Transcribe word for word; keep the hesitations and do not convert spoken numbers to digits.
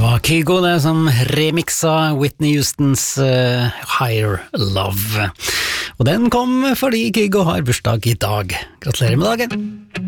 var Kygo det som remixa Whitney Houstons uh, Higher Love. Og den kom fordi Kygo har bursdag i dag. Gratulerer med dagen!